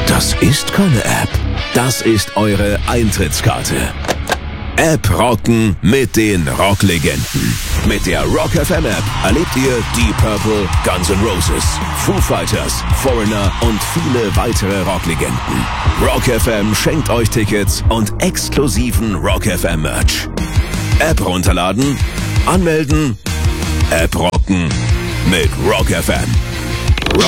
Das ist keine App. Das ist eure Eintrittskarte. App rocken mit den Rocklegenden. Mit der Rock FM App erlebt ihr Deep Purple, Guns N' Roses, Foo Fighters, Foreigner und viele weitere Rocklegenden. Rock FM schenkt euch Tickets und exklusiven Rock FM Merch. App runterladen, anmelden, App rocken mit Rock FM.